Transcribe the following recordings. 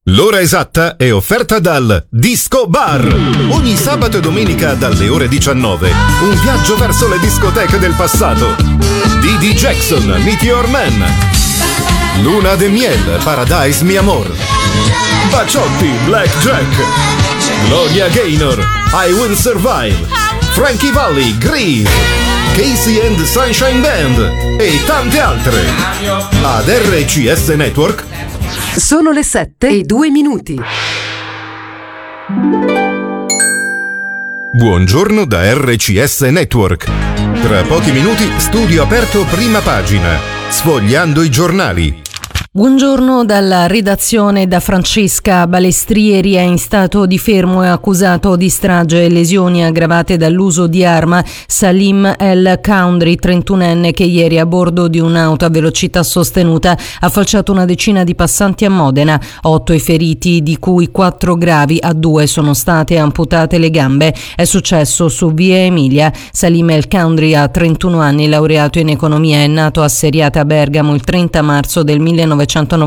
L'ora esatta è offerta dal Disco Bar. Ogni sabato e domenica dalle ore 19. Un viaggio verso le discoteche del passato. Didi Jackson, Meteor Man. Luna de Miel, Paradise Mi Amor. Baciotti, Blackjack. Gloria Gaynor, I Will Survive. Frankie Valli, Grease. Casey and Sunshine Band e tante altre. Ad RCS Network. Sono le 7:02. Buongiorno da RCS Network. Tra pochi minuti studio aperto prima pagina. Sfogliando i giornali. Buongiorno dalla redazione da Francesca Balestrieri. È in stato di fermo e accusato di strage e lesioni aggravate dall'uso di arma Salim El Kaundri, 31enne, che ieri a bordo di un'auto a velocità sostenuta ha falciato una decina di passanti a Modena. 8 i feriti, di cui 4 gravi, a 2 sono state amputate le gambe. È successo su via Emilia. Salim El Kaundri ha 31 anni, laureato in economia, è nato a Seriate a Bergamo il 30 marzo del 1995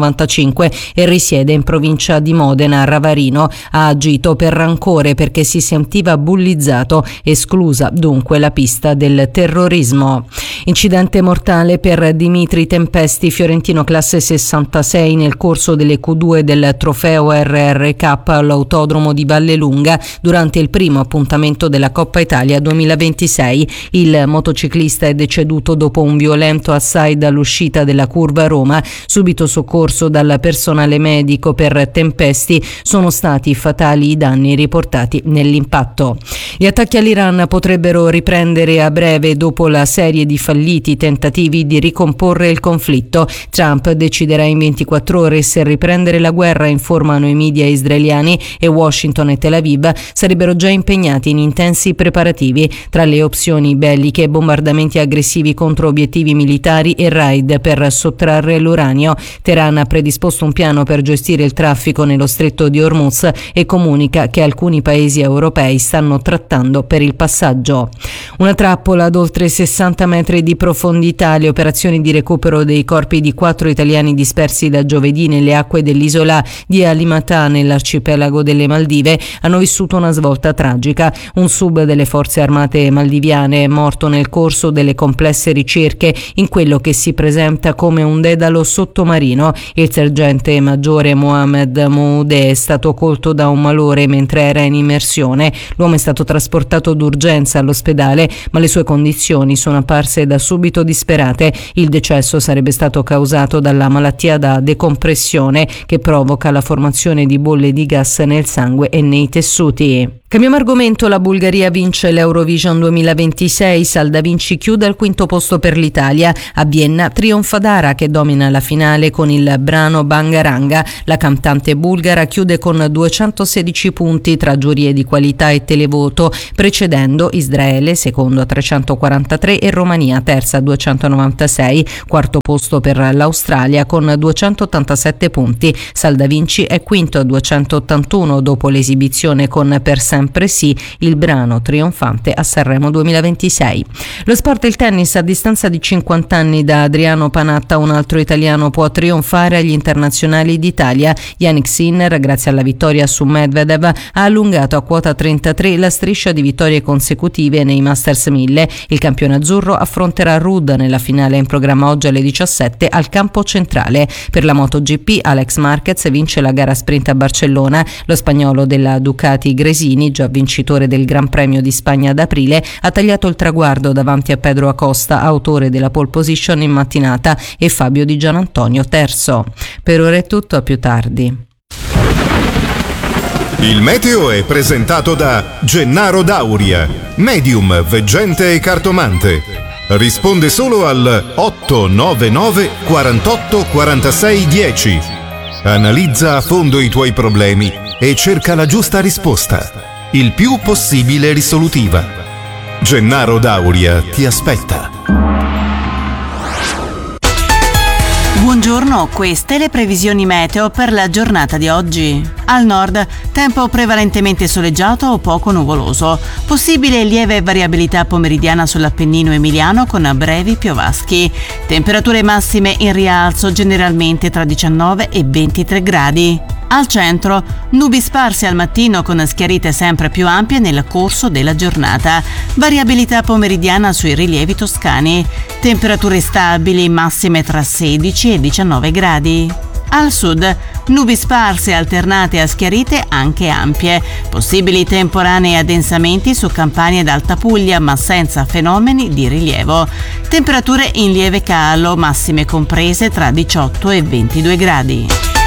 e risiede in provincia di Modena, a Ravarino. Ha agito per rancore perché si sentiva bullizzato, esclusa dunque la pista del terrorismo. Incidente mortale per Dimitri Tempesti, fiorentino classe 66, nel corso delle Q2 del trofeo RR Cup all'autodromo di Vallelunga durante il primo appuntamento della Coppa Italia 2026. Il motociclista è deceduto dopo un violento assaid all'uscita della curva Roma. Subito soccorso dal personale medico. Per Tempesti sono stati fatali i danni riportati nell'impatto. Gli attacchi all'Iran potrebbero riprendere a breve dopo la serie di falliti tentativi di ricomporre il conflitto. Trump deciderà in 24 ore se riprendere la guerra, informano i media israeliani, e Washington e Tel Aviv sarebbero già impegnati in intensi preparativi. Tra le opzioni belliche, bombardamenti aggressivi contro obiettivi militari e raid per sottrarre l'uranio. Teheran ha predisposto un piano per gestire il traffico nello stretto di Hormuz e comunica che alcuni paesi europei stanno trattando per il passaggio. Una trappola ad oltre 60 metri di profondità. Le operazioni di recupero dei corpi di 4 italiani dispersi da giovedì nelle acque dell'isola di Alimatà, nell'arcipelago delle Maldive, hanno vissuto una svolta tragica. Un sub delle forze armate maldiviane è morto nel corso delle complesse ricerche in quello che si presenta come un dedalo sottomarino. Il sergente maggiore Mohamed Moude è stato colto da un malore mentre era in immersione. L'uomo è stato trasportato d'urgenza all'ospedale, ma le sue condizioni sono apparse da subito disperate. Il decesso sarebbe stato causato dalla malattia da decompressione che provoca la formazione di bolle di gas nel sangue e nei tessuti. Cambiamo argomento. La Bulgaria vince l'Eurovision 2026. Salda Vinci chiude al quinto posto per l'Italia. A Vienna trionfa Dara, che domina la finale con il brano Bangaranga. La cantante bulgara chiude con 216 punti tra giurie di qualità e televoto, precedendo Israele, secondo a 343, e Romania, terza a 296. Quarto posto per l'Australia con 287 punti. Salda Vinci è quinto a 281 dopo l'esibizione con Per Sempre Sì, il brano trionfante a Sanremo 2026. Lo sport e il tennis. A distanza di 50 anni da Adriano Panatta, un altro italiano può trionfare agli internazionali d'Italia. Jannik Sinner, grazie alla vittoria su Medvedev, ha allungato a quota 33 la striscia di vittorie consecutive nei Masters 1000. Il campione azzurro affronterà Ruud nella finale in programma oggi alle 17 al campo centrale. Per la MotoGP, Alex Marquez vince la gara sprint a Barcellona. Lo spagnolo della Ducati Gresini, già vincitore del Gran Premio di Spagna ad aprile, ha tagliato il traguardo davanti a Pedro Acosta, autore della pole position in mattinata, e Fabio Di Gianantonio terzo. Per ora è tutto, a più tardi. Il meteo è presentato da Gennaro Dauria, medium, veggente e cartomante. Risponde solo al 899 48 46 10. Analizza a fondo i tuoi problemi e cerca la giusta risposta, il più possibile risolutiva. Gennaro Dauria ti aspetta. Buongiorno, queste le previsioni meteo per la giornata di oggi. Al nord, tempo prevalentemente soleggiato o poco nuvoloso. Possibile lieve variabilità pomeridiana sull'Appennino emiliano con brevi piovaschi. Temperature massime in rialzo generalmente tra 19 e 23 gradi. Al centro, nubi sparse al mattino con schiarite sempre più ampie nel corso della giornata. Variabilità pomeridiana sui rilievi toscani. Temperature stabili, massime tra 16 e 19 gradi. Al sud, nubi sparse alternate a schiarite anche ampie. Possibili temporanei addensamenti su Campania ed Alta Puglia, ma senza fenomeni di rilievo. Temperature in lieve calo, massime comprese tra 18 e 22 gradi.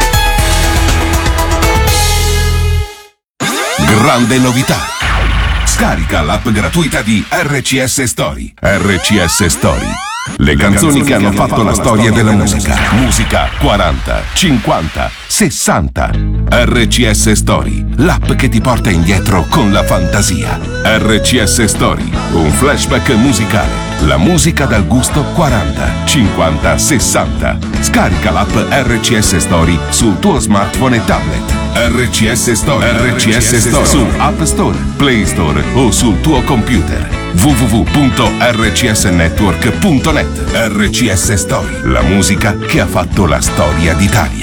Grande novità! Scarica l'app gratuita di RCS Story. RCS Story. Le canzoni che hanno fatto la storia della musica. Musica 40, 50, 60. RCS Story, l'app che ti porta indietro con la fantasia. RCS Story, un flashback musicale. La musica dal gusto 40, 50, 60. Scarica l'app RCS Story sul tuo smartphone e tablet. RCS Story. RCS Story su App Store, Play Store o sul tuo computer. www.rcsnetwork.net. RCS Story, la musica che ha fatto la storia d'Italia.